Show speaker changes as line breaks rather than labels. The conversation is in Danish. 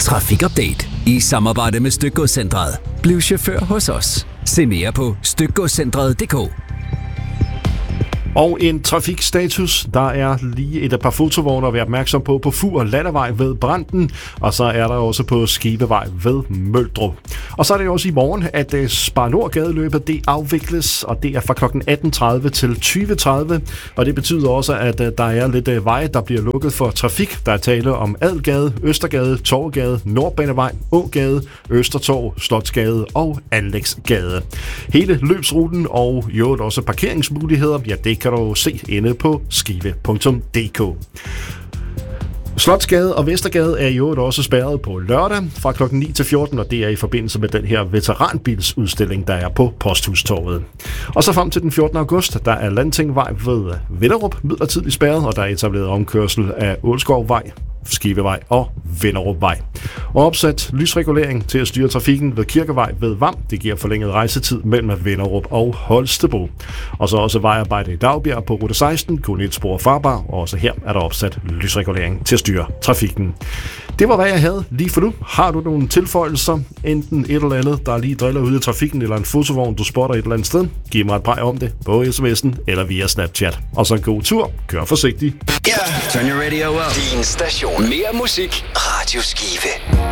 Trafikupdate i samarbejde med Stykgodscentret. Bliv chauffør hos os. Se mere på stykgodscentret.dk.
Og en trafikstatus. Der er lige et par fotovogne at være opmærksom på Fur Landevej ved Branden, og så er der også på Skivevej ved Møldrup. Og så er det også i morgen, at Spar Nord gadeløbet det afvikles, og det er fra kl. 18.30 til 20.30, og det betyder også, at der er lidt veje, der bliver lukket for trafik. Der er tale om Adelgade, Østergade, Torvegade, Nordbanevej, Ågade, Østertorv, Slotsgade og Anlægsgade. Hele løbsruten og jo også parkeringsmuligheder, ja, det kan du se inde på skive.dk. Slotsgade og Vestergade er i øvrigt også spærret på lørdag fra kl. 9 til 14, og det er i forbindelse med den her veteranbilsudstilling, der er på Posthustorvet. Og så frem til den 14. august, der er Landtingvej ved Vinderup midlertidigt spærret, og der er etableret omkørsel af Ålskovvej, Skivevej og Vinderupvej. Og opsat lysregulering til at styre trafikken ved Kirkevej ved Vam. Det giver forlænget rejsetid mellem Vinderup og Holstebro. Og så også vejarbejde i Dagbjerg på rute 16, kun et spor farbar, og også her er der opsat lysregulering til at styre trafikken. Det var, hvad jeg havde lige for nu. Har du nogle tilføjelser, enten et eller andet, der lige driller ude i trafikken, eller en fotovogn, du spotter et eller andet sted, giv mig et brag om det på sms'en eller via Snapchat. Og så en god tur. Kør forsigtigt.
Turn your radio up. Din station. Mere musik. Radio Skive.